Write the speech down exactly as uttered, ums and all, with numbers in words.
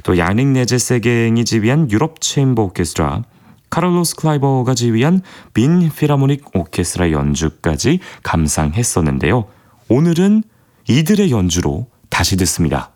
또 야닉 네제세갱이 지휘한 유럽 체인버 오케스트라, 카를로스 클라이버가 지휘한 빈 필하모닉 오케스트라 연주까지 감상했었는데요. 오늘은 이들의 연주로 다시 듣습니다.